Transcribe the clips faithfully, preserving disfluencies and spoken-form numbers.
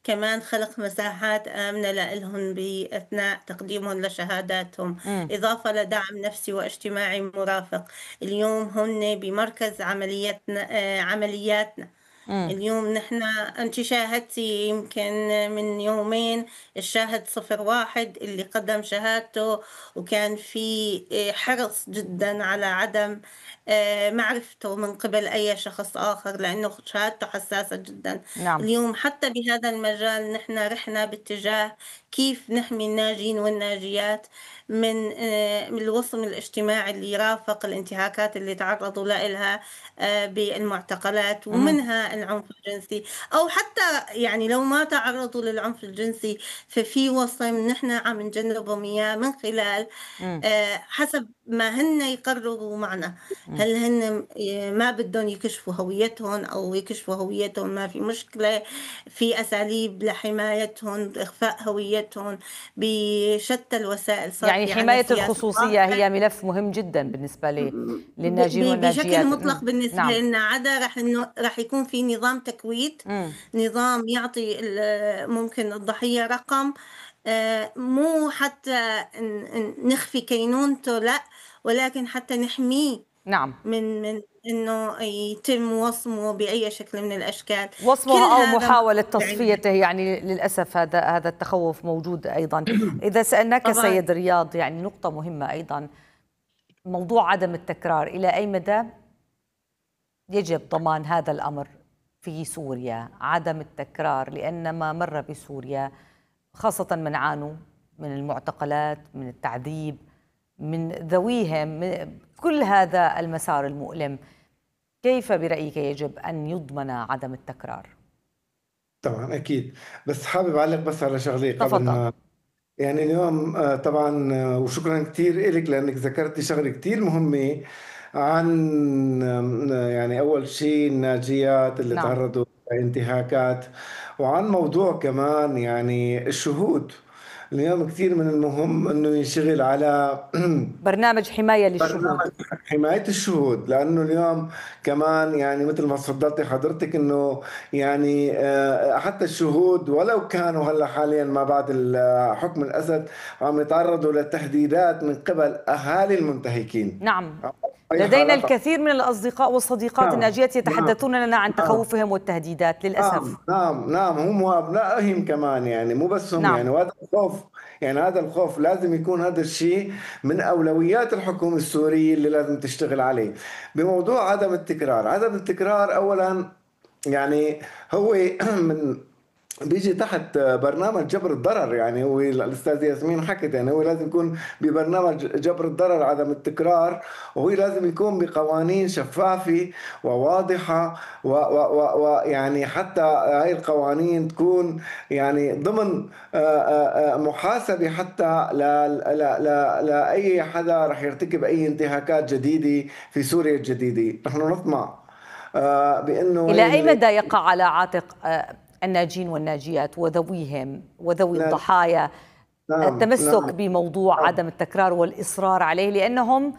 كمان خلق مساحات آمنة لإلهم بأثناء تقديمهم لشهاداتهم، إمم، إضافة لدعم نفسي واجتماعي مرافق. اليوم هن بمركز عملياتنا آآ عملياتنا. إمم، اليوم نحن أنتِ شاهدتِ يمكن من يومين الشاهد صفر واحد اللي قدّم شهادته، وكان في آآ حرص جدًا على عدم آآ معرفته من قبل أي شخص آخر، لإنه شهادته حساسة جدًا. نعم، اليوم حتى بهذا المجال نحن رحنا باتجاه كيف نحمي الناجين والناجيات من آآ من الوصم الاجتماعي اللي يرافق الانتهاكات اللي تعرّضوا لإلها آآ بالمعتقلات، اهم، ومنها العنف الجنسي، أو حتى يعني لو ما تعرّضوا للعنف الجنسي ففي وصم نحن عم نجنّبهم إياه من خلال إمم، آآ حسب ما هن يقرروا معنا. إمم. هل هن ي ما بدّن يكشفوا هويتهم أو يكشفوا هويتهم ما في مشكلة، في أساليب لحمايتهم، إخفاء هويتهم بشتى الوسائل، صار يعني في عنا حماية سياسة الخصوصية واضحة. هي ملف مهم جدًا بالنسبة ل ب للناجين ب بشكل والناجيات، مطلق إمم، بالنسبة نعم، لنا، عدا رح إنه رح يكون في نظام تكويت، إمم، نظام يعطي ال ممكن الضحية رقم، آآ مو حتى ن ن نخفي كينونته لأ، ولكن حتى نحميه نعم، من من إنه يتم وصمه بأي شكل من الأشكال. كل وصمها أو هذا م محاولة بعين تصفيته يعني للأسف هذا هذا التخوّف موجود أيضًا. إذا سألناك طبعًا. سيد رياض يعني نقطة مهمة أيضًا، موضوع عدم التكرار، إلى أي مدى يجب ضمان هذا الأمر في سوريا، عدم التكرار؟ لأن ما مَر بسوريا خاصة من عانوا من المعتقلات، من التعذيب، من ذويهم، من كل هذا المسار المؤلم، كيف برأيك يجب أن يضمن عدم التكرار؟ طبعًا أكيد، بس حابب أعلّق بس على شغلة قبل تفضل. ما يعني اليوم آآ طبعًا آه، وشكرًا كتير إلِك لإنِّك ذكرتِ شغلة كتير مهمة عن آمم يعني أول شي الناجيات اللي نعم، تعرّضوا لانتهاكات، وعن موضوع كمان يعني الشهود. اليوم كتير من المهم إنه ينشغل على برنامج حماية للشهود. برنامج حماية الشهود، لأنه اليوم كمان يعني مثل ما تفضلتِ حضرتِك إنه يعني آآ حتى الشهود ولو كانوا هلّأ حاليًا ما بعد ال حكم الأسد عم يتعرّضوا لتهديدات من قبل أهالي المنتهكين. نعم، هاي لدينا الحالات الكثير من الأصدقاء والصديقات نعم، الناجيات نعم، يتحدثون لنا عن نعم. تخوفهم والتهديدات نعم، للأسف. نعم، نعم، هم وأبنائهم كمان يعني مو بس هم نعم، يعني وهذا الخوف يعني هذا الخوف لازم يكون هذا الشيء من أولويات الحكومة السورية اللي لازم تشتغل عليه. بموضوع عدم التكرار، عدم التكرار أولًا يعني هو من بيجي تحت برنامج جبر الضرر يعني هو الأستاذة ياسمين حكت يعني هو لازم يكون ببرنامج جبر الضرر عدم التكرار، وهو لازم يكون بقوانين شفافة وواضحة ويعني حتى هاي القوانين تكون يعني ضمن آه، آه، آه، محاسبة حتى لا لا لا لأي حدا رح يرتكب أي انتهاكات جديدة في سوريا الجديدة. نحن نطمع آه، بأنه إلى هي أي اللي مدى يقع على عاتق آه، الناجين والناجيات وذويهم وذوي الضحايا نعم التمسك نعم بموضوع نعم عدم التكرار والإصرار عليه، لأنهم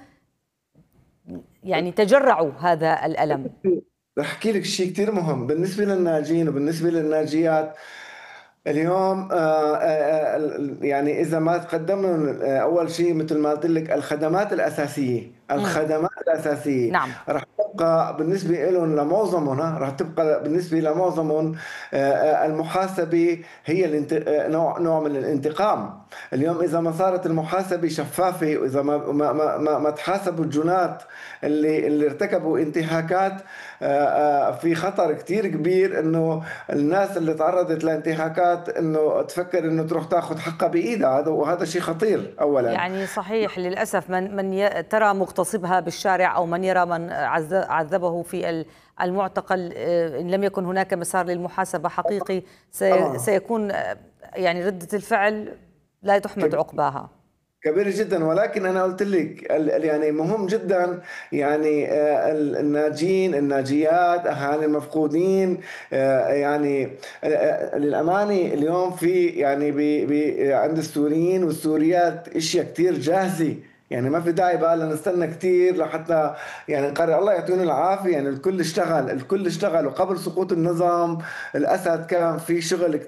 يعني تجرعوا هذا الألم؟ رح احكي لك شيء كثير مهم بالنسبه للناجين وبالنسبه للناجيات. اليوم آه، آه، آه، يعني اذا ما تقدم لهم آه، اول شيء مثل ما قلت لك الخدمات الاساسيه مم. الخدمات الاساسيه نعم. رح تبقى بالنسبه لهم لمعظمهم ها، رح تبقى بالنسبه لمعظمهم آه، آه، المحاسبه هي الانت... آه، نوع نوع من الانتقام. اليوم اذا ما صارت المحاسبه شفافه واذا ما ما ما, ما, ما تحاسبوا الجنات اللي اللي ارتكبوا انتهاكات آه، آه، في خطر كتير كبير انه الناس اللي تعرضت لانتهاكات انه تفكر انه تروح تاخذ حقها بايدها، هذا وهذا شيء خطير اولا. يعني صحيح للأسف من من ي- ترى مغتصبها بالشارع أو من يرى من عز- عذبه في ال- المعتقل، آه، إن لم يكن هناك مسار للمحاسبة حقيقي سي- طبعا سيكون آه، يعني ردة الفعل لا تحمد عقباها. كبير جدا، ولكن انا قلت لك ال- ال- يعني مهم جدا يعني آه، ال- الناجين الناجيات اهالي المفقودين آه، يعني آه، آه، للامانه اليوم في يعني بي بي عند السوريين والسوريات اشياء كتير جاهزه. يعني ما في داعي بقى لنستنى كتير لحتى يعني نقرر. الله يعطيهم العافيه يعني الكل اشتغل الكل اشتغل وقبل سقوط النظام الاسد كان في شغل